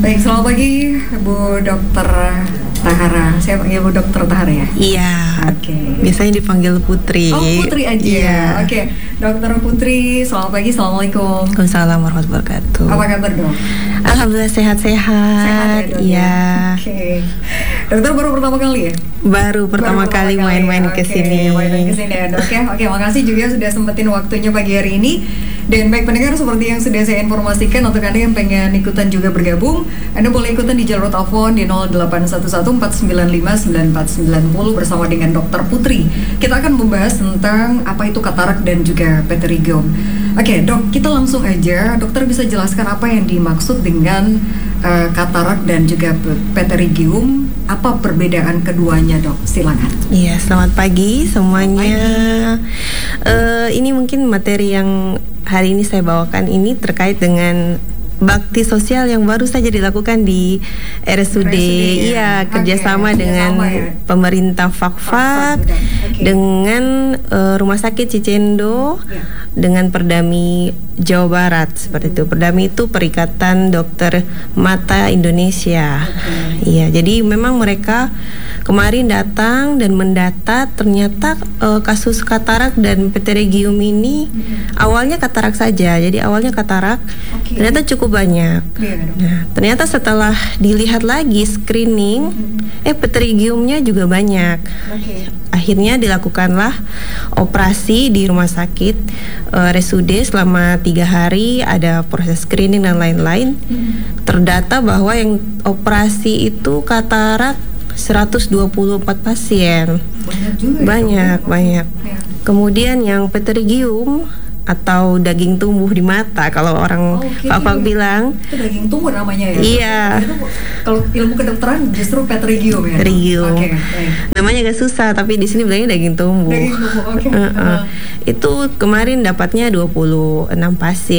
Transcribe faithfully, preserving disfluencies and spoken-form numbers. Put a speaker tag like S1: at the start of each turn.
S1: Baik, selamat pagi Bu Dokter Tahara. Saya panggil Bu Dokter Tahara ya?
S2: Iya.
S1: Oke.
S2: Biasanya dipanggil Putri.
S1: Oh, Putri aja.
S2: Iya.
S1: Oke, Dokter Putri, selamat pagi. Assalamualaikum.
S2: Waalaikumsalam warahmatullahi wabarakatuh.
S1: Apa kabar dok?
S2: Alhamdulillah sehat-sehat.
S1: Sehat ya dok?
S2: Iya.
S1: Oke. Dokter baru pertama kali ya?
S2: Baru pertama
S1: Baru
S2: kali main-main
S1: ya?
S2: ke
S1: Oke,
S2: sini.
S1: main-main ke sini ya dok ya. Oke, makasih juga sudah sempetin waktunya pagi hari ini. Dan baik pendengar, seperti yang sudah saya informasikan, untuk Anda yang pengen ikutan juga bergabung, Anda boleh ikutan di jalur telepon di nol delapan satu satu empat sembilan lima sembilan empat sembilan nol bersama dengan Dokter Putri. Kita akan membahas tentang apa itu katarak dan juga pterygium. Oke dok, kita langsung aja. Dokter bisa jelaskan apa yang dimaksud dengan uh, katarak dan juga pterygium? Apa perbedaan keduanya dok? Silakan.
S2: Iya, selamat pagi semuanya.
S1: Selamat pagi.
S2: Uh, ini mungkin materi yang hari ini saya bawakan ini terkait dengan bakti sosial yang baru saja dilakukan di R S U D. Iya, kerjasama
S1: okay,
S2: dengan
S1: ya.
S2: pemerintah Fakfak,
S1: okay.
S2: dengan uh, Rumah Sakit Cicendo,
S1: yeah.
S2: dengan Perdami Jawa Barat seperti itu. Perdami itu Perikatan Dokter Mata Indonesia.
S1: Okay.
S2: Iya, jadi memang mereka kemarin datang dan mendata ternyata uh, kasus katarak dan pterygium ini mm-hmm. awalnya katarak saja. Jadi awalnya katarak, okay. ternyata cukup banyak.
S1: Yeah,
S2: nah, ternyata setelah dilihat lagi screening, mm-hmm. eh pterygiumnya juga banyak.
S1: Okay.
S2: Akhirnya dilakukanlah operasi di rumah sakit uh, R S U D selama tiga hari, ada proses screening dan lain-lain. Mm-hmm. Terdata bahwa yang operasi itu katarak seratus dua puluh empat pasien.
S1: Banyak juga.
S2: Banyak,
S1: ya,
S2: banyak.
S1: Ya.
S2: Kemudian yang pterygium atau daging tumbuh di mata, kalau orang
S1: okay.
S2: Fakfak bilang
S1: itu daging tumbuh namanya ya.
S2: Iya.
S1: Itu kalau ilmu kedokteran justru pterygium ya.
S2: Pterygium.
S1: Oke. Okay,
S2: namanya agak susah, tapi di sini bilangnya daging tumbuh.
S1: Daging tumbuh. Oke. Okay.
S2: Uh-uh. Itu kemarin dapatnya dua puluh enam pasien.